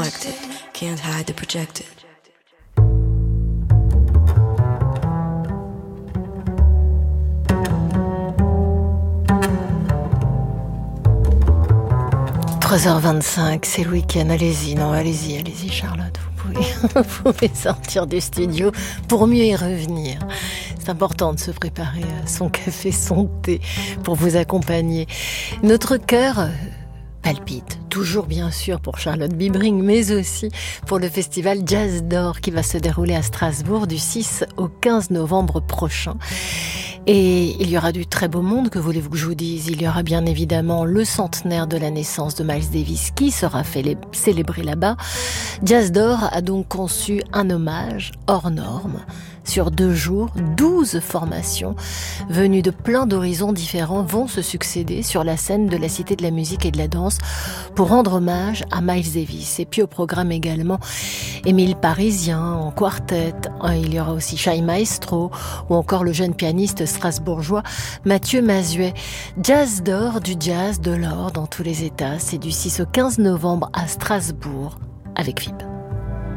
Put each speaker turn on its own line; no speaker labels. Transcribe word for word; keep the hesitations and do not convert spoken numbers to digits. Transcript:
reflected, can't hide the projected.
trois heures vingt-cinq, c'est le week-end, allez-y, non, allez-y, allez-y Charlotte, vous pouvez, vous pouvez sortir du studio pour mieux y revenir. C'est important de se préparer son café, son thé pour vous accompagner. Notre cœur palpite, toujours bien sûr pour Charlotte Bibring, mais aussi pour le festival Jazz d'Or qui va se dérouler à Strasbourg du six au quinze novembre prochain. Et il y aura du très beau monde, que voulez-vous que je vous dise? Il y aura bien évidemment le centenaire de la naissance de Miles Davis qui sera fait célébré là-bas. Jazz d'Or a donc conçu un hommage hors norme. Sur deux jours, douze formations venues de plein d'horizons différents vont se succéder sur la scène de la Cité de la musique et de la danse pour rendre hommage à Miles Davis. Et puis au programme également Émile Parisien en quartet, il y aura aussi Shai Maestro ou encore le jeune pianiste strasbourgeois Mathieu Mazuet. Jazz d'Or, du jazz, de l'or dans tous les états, c'est du six au quinze novembre à Strasbourg avec F I B.